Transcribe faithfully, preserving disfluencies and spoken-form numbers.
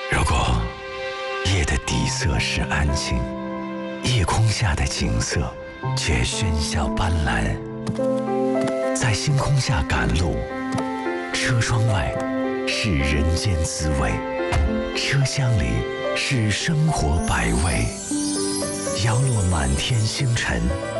如果夜的底色是安静，夜空下的景色却喧嚣斑斓。在星空下赶路，车窗外是人间滋味，车厢里是生活百味。摇落满天星辰，